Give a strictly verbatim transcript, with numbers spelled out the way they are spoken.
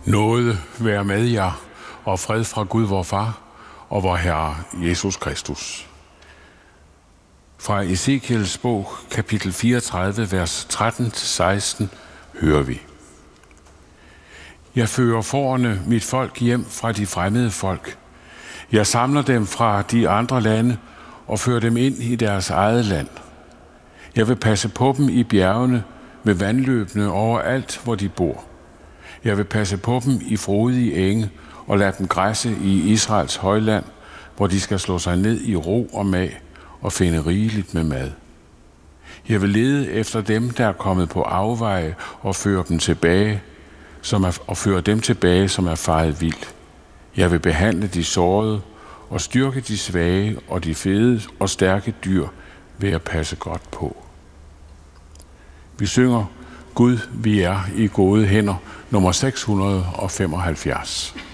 Nåde være med jer, og fred fra Gud vor Far og vor Herre Jesus Kristus. Fra Ezekiels bog, kapitel fireogtredive, vers tretten til seksten, hører vi. Jeg fører fårene mit folk hjem fra de fremmede folk. Jeg samler dem fra de andre lande og fører dem ind i deres eget land. Jeg vil passe på dem i bjergene med vandløbene overalt, hvor de bor. Jeg vil passe på dem i frodige enge og lade dem græsse i Israels højland, hvor de skal slå sig ned i ro og mag og finde rigeligt med mad. Jeg vil lede efter dem, der er kommet på afveje, og føre dem tilbage, som er, og føre dem tilbage, som er faret vildt. Jeg vil behandle de sårede og styrke de svage og de fede og stærke dyr ved at passe godt på. Vi synger Gud, vi er i gode hænder, nummer seks hundrede og femoghalvfjerds.